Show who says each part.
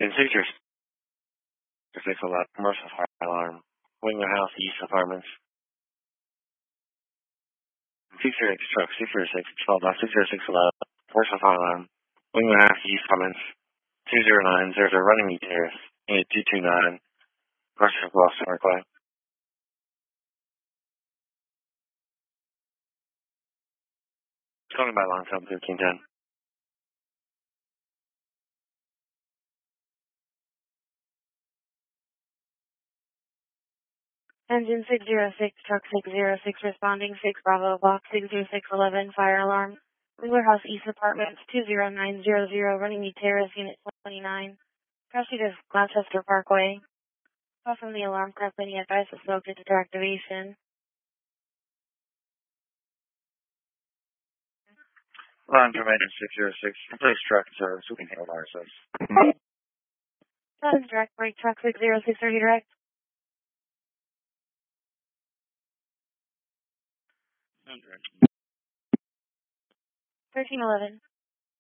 Speaker 1: In 606 commercial fire alarm. Wingwood House East Apartments. 606 truck 606 12.606 commercial fire alarm. Wingwood House East Apartments. 20900 Running Terrace. Unit 229. Commercial Boston Parkway. Calling by long time 1510.
Speaker 2: Engine 606, truck 606 responding 6 Bravo Block 60611 fire alarm. Wheeler House East Apartments 20900 Running Terrace Unit 29. Cross Street of Gloucester Parkway. Call from the alarm company advice of smoke detector activation.
Speaker 1: Alarm Terminator 606. Please truck service. We can handle ourselves.
Speaker 2: That is direct break truck 606 are you direct? 1311.